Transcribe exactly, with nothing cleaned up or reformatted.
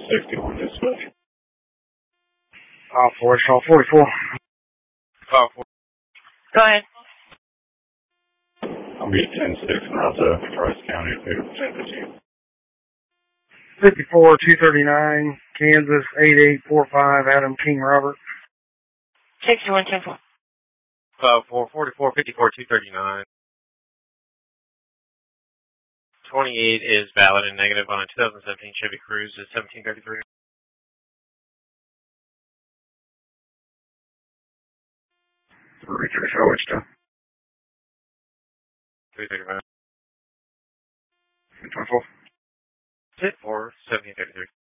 sixty-one dispatch. File four, Shaw forty-four. File four. Go ahead. I'll be at ten six and out to Price County if they would send it to you. fifty-four two thirty-nine, Kansas eight eight four five, Adam King Robert. sixty-one ten four. File four, forty-four fifty-four two thirty-nine. twenty-eight is valid and negative on a two thousand seventeen Chevy Cruze at seventeen thirty-three. Richard, show Wichita. three thirty-five. twenty-four. Sit for seventeen thirty-three.